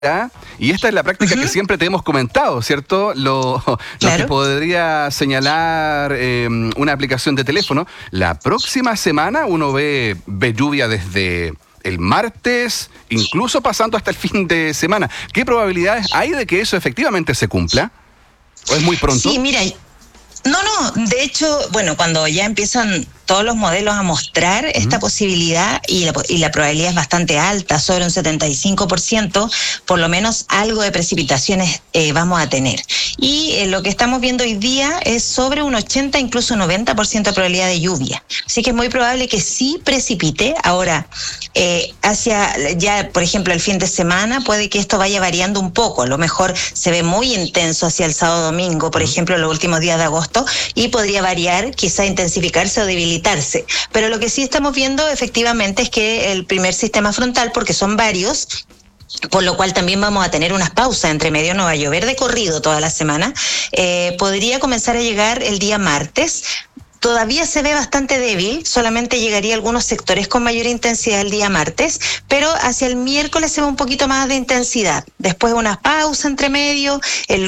Y esta es la práctica que siempre te hemos comentado, ¿cierto? Lo que podría señalar una aplicación de teléfono. La próxima semana uno ve lluvia desde el martes, incluso pasando hasta el fin de semana. ¿Qué probabilidades hay de que eso efectivamente se cumpla? ¿O es muy pronto? Sí, mira, no, de hecho, bueno, cuando ya empiezan todos los modelos a mostrar esta posibilidad y la probabilidad es bastante alta, sobre un 75%, por lo menos algo de precipitaciones vamos a tener. Y lo que estamos viendo hoy día es sobre un 80, incluso 90% de probabilidad de lluvia. Así que es muy probable que sí precipite. Ahora, hacia ya, por ejemplo, el fin de semana, puede que esto vaya variando un poco. A lo mejor se ve muy intenso hacia el sábado-domingo, por ejemplo, los últimos días de agosto, y podría variar, quizá intensificarse o debilitarse. Pero lo que sí estamos viendo efectivamente es que el primer sistema frontal, porque son varios, por lo cual también vamos a tener unas pausas entre medio, no va a llover de corrido toda la semana, podría comenzar a llegar el día martes. Todavía se ve bastante débil, solamente llegaría a algunos sectores con mayor intensidad el día martes, pero hacia el miércoles se ve un poquito más de intensidad. Después una pausa entre medio, el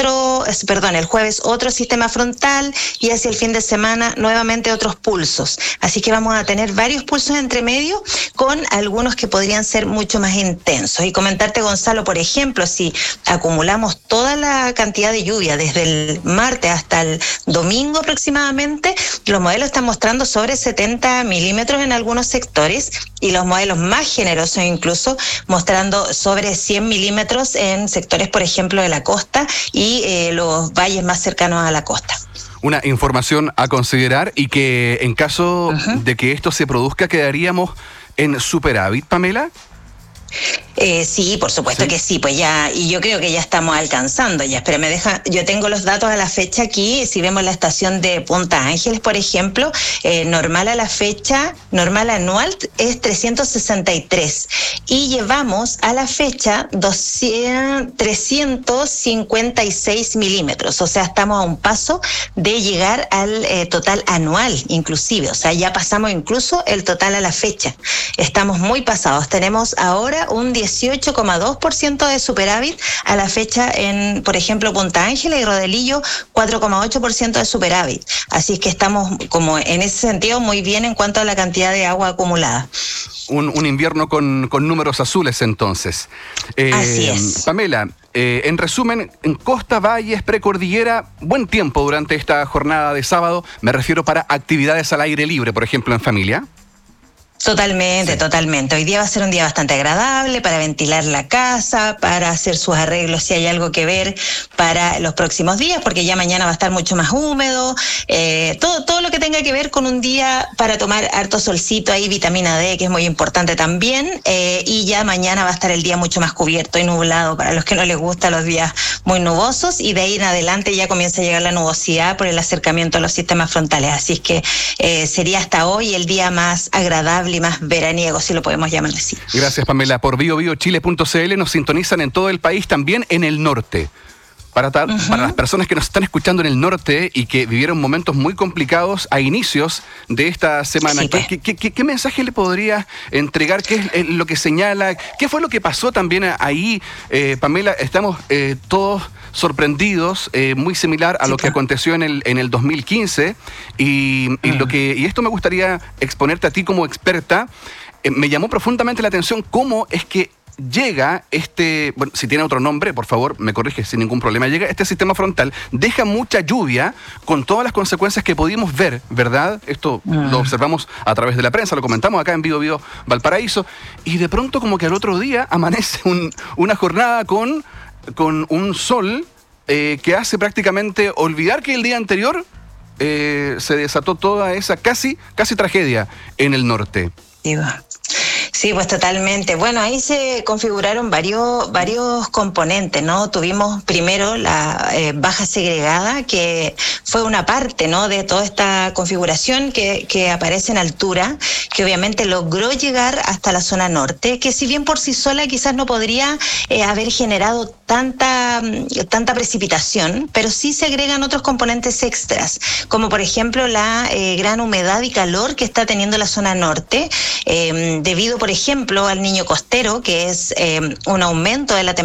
jueves otro sistema frontal y hacia el fin de semana nuevamente otros pulsos. Así que vamos a tener varios pulsos entre medio con algunos que podrían ser mucho más intensos. Y comentarte, Gonzalo, por ejemplo, si acumulamos toda la cantidad de lluvia desde el martes hasta el domingo aproximadamente, los modelos están mostrando sobre 70 milímetros en algunos sectores y los modelos más generosos incluso mostrando sobre 100 milímetros en sectores, por ejemplo, de la costa y los valles más cercanos a la costa. Una información a considerar y que en caso de que esto se produzca quedaríamos en superávit, Pamela. Sí, por supuesto que sí, pues ya, y yo creo que ya estamos alcanzando ya. Espera, yo tengo los datos a la fecha aquí. Si vemos la estación de Punta Ángeles, por ejemplo, normal a la fecha, normal anual es 363 y llevamos a la fecha 356 milímetros, o sea, estamos a un paso de llegar al total anual inclusive, o sea, ya pasamos incluso el total a la fecha. Estamos muy pasados, tenemos ahora un 18,2% de superávit a la fecha en, por ejemplo, Punta Ángeles y Rodelillo, 4,8% de superávit. Así es que estamos como en ese sentido muy bien en cuanto a la cantidad de agua acumulada. Un invierno con números azules entonces. Así es. Pamela, en resumen, en costa, valles, precordillera, buen tiempo durante esta jornada de sábado. Me refiero para actividades al aire libre, por ejemplo, en familia. Totalmente. Hoy día va a ser un día bastante agradable para ventilar la casa, para hacer sus arreglos si hay algo que ver para los próximos días, porque ya mañana va a estar mucho más húmedo. Todo lo que tenga que ver con un día para tomar harto solcito, ahí vitamina D, que es muy importante también, y ya mañana va a estar el día mucho más cubierto y nublado para los que no les gustan los días muy nubosos, y de ahí en adelante ya comienza a llegar la nubosidad por el acercamiento a los sistemas frontales. Así es que sería hasta hoy el día más agradable y más veraniego, si lo podemos llamar así. Gracias, Pamela. Por biobiochile.cl nos sintonizan en todo el país, también en el norte. Para las personas que nos están escuchando en el norte y que vivieron momentos muy complicados a inicios de esta semana, sí, pues. ¿Qué mensaje le podría entregar? ¿Qué es lo que señala? ¿Qué fue lo que pasó también ahí? Pamela, estamos todos sorprendidos, muy similar a lo que aconteció en el 2015 y esto me gustaría exponerte a ti como experta. Me llamó profundamente la atención cómo es que llega bueno, si tiene otro nombre, por favor, me corrige sin ningún problema. Llega este sistema frontal, deja mucha lluvia con todas las consecuencias que pudimos ver, ¿verdad? Esto lo observamos a través de la prensa, lo comentamos acá en Bio Valparaíso, y de pronto como que al otro día amanece una jornada con un sol que hace prácticamente olvidar que el día anterior se desató toda esa casi tragedia en el norte. Sí, pues totalmente. Bueno, ahí se configuraron varios componentes, ¿no? Tuvimos primero la baja segregada, que fue una parte, ¿no?, de toda esta configuración que aparece en altura, que obviamente logró llegar hasta la zona norte, que si bien por sí sola quizás no podría haber generado tanta precipitación, pero sí se agregan otros componentes extras, como por ejemplo la gran humedad y calor que está teniendo la zona norte, debido por ejemplo al Niño costero, que es un aumento de la temperatura